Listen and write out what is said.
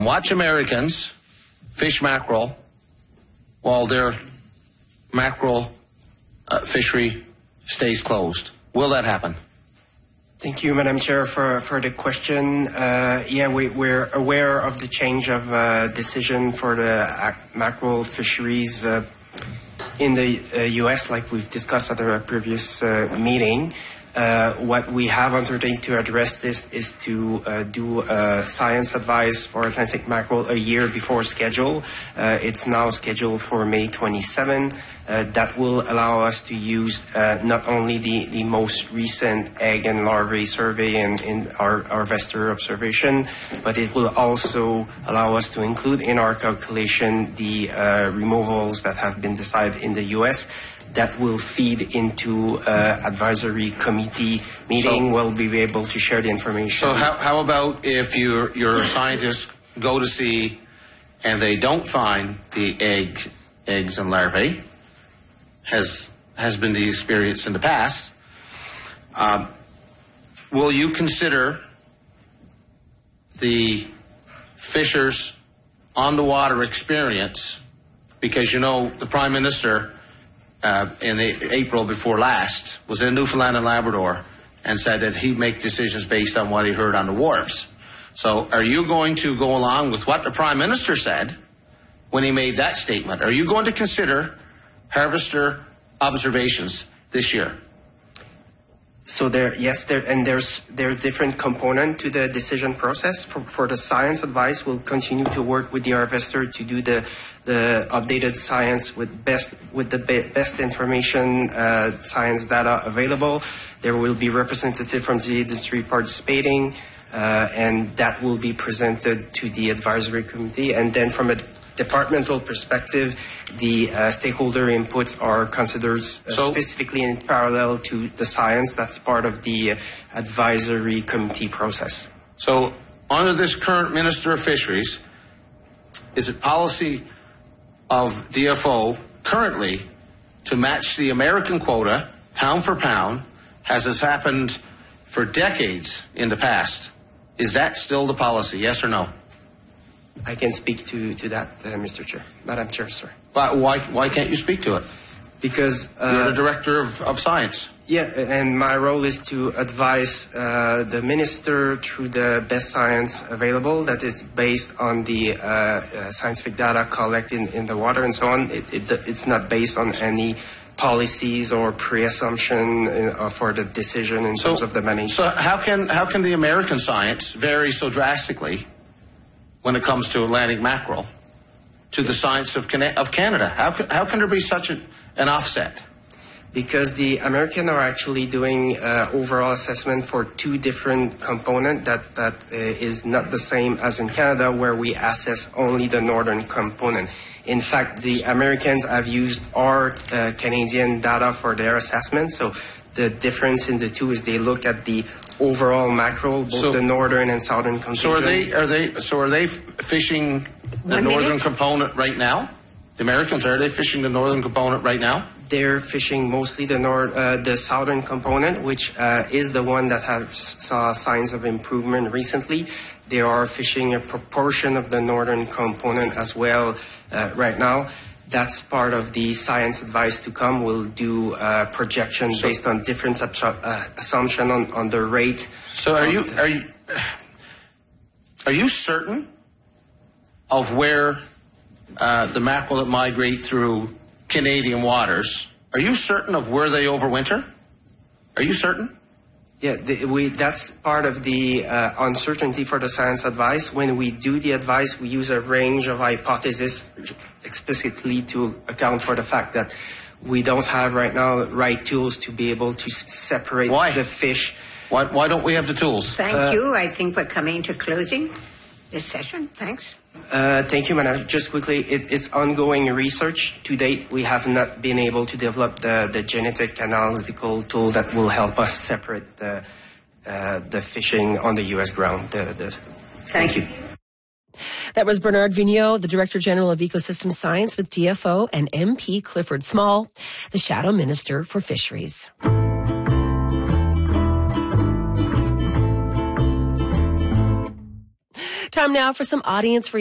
Watch Americans fish mackerel while their mackerel fishery stays closed. Will that happen? Thank you, Madam Chair, for the question. We're aware of the change of decision for the mackerel fisheries in the U.S., like we've discussed at our previous meeting. What we have undertaken to address this is to do science advice for Atlantic mackerel a year before schedule. It's now scheduled for May 27. That will allow us to use not only the most recent egg and larvae survey in our Vester observation, but it will also allow us to include in our calculation the removals that have been decided in the U.S. that will feed into advisory committee meeting. We'll be able to share the information. So how about if your scientists go to sea and they don't find the eggs and larvae, has been the experience in the past, will you consider the fishers on the water experience? Because, you know, the Prime Minister in April before last was in Newfoundland and Labrador and said that he'd make decisions based on what he heard on the wharves. So are you going to go along with what the Prime Minister said when he made that statement? Are you going to consider harvester observations this year? So there's different component to the decision process. For the science advice, we'll continue to work with the harvester to do the updated science with the best information, science data available. There will be representative from the industry participating, and that will be presented to the advisory committee. And then from a departmental perspective, the stakeholder inputs are considered specifically in parallel to the science. That's part of the advisory committee process. So under this current Minister of Fisheries, is it policy of DFO currently to match the American quota pound for pound, as has happened for decades in the past? Is that still the policy, yes or no? I can speak to that, Mr. Chair. Madam Chair, sir. Why can't you speak to it? Because you're the Director of Science. Yeah, and my role is to advise the Minister through the best science available that is based on the scientific data collected in the water and so on. It's not based on any policies or pre-assumption for the decision in terms of the management. So how can the American science vary so drastically when it comes to Atlantic mackerel to the science of Canada? How can there be such an offset? Because the Americans are actually doing overall assessment for two different components that is not the same as in Canada, where we assess only the northern component. In fact, the Americans have used our Canadian data for their assessment. So the difference in the two is they look at the overall mackerel, both the northern and southern contingent. So are they fishing the northern component right now? The Americans, are they fishing the northern component right now? They're fishing mostly the southern component, which is the one that saw signs of improvement recently. They are fishing a proportion of the northern component as well right now. That's part of the science advice to come. We'll do projections based on different assumption on the rate. So are you certain of where the mackerel that migrate through Canadian waters? Are you certain of where they overwinter? Are you certain? Yeah, that's part of the uncertainty for the science advice. When we do the advice, we use a range of hypotheses explicitly to account for the fact that we don't have right now the right tools to be able to separate the fish. Why don't we have the tools? Thank you. I think we're coming to closing this session. Thanks. Thank you, Madam. Just quickly, it's ongoing research. To date, we have not been able to develop the genetic analytical tool that will help us separate the fishing on the U.S. ground. Thank you. That was Bernard Vigneault, the Director General of Ecosystem Science with DFO, and MP Clifford Small, the Shadow Minister for Fisheries. Time Time now for some audience